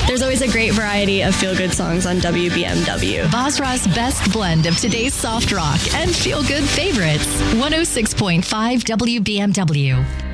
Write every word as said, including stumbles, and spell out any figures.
There's always a great variety of feel-good songs on W B M W. Basra's best blend of today's soft rock and feel-good favorites. one oh six point five W B M W.